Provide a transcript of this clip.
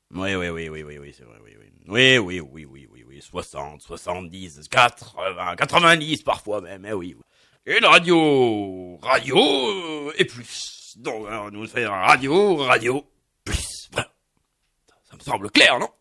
Oui, c'est vrai, oui. Oui. 60, 70, 80, 90 parfois même, oui. Une radio et plus. Donc, nous faisons radio, plus. Voilà. Ça me semble clair, non?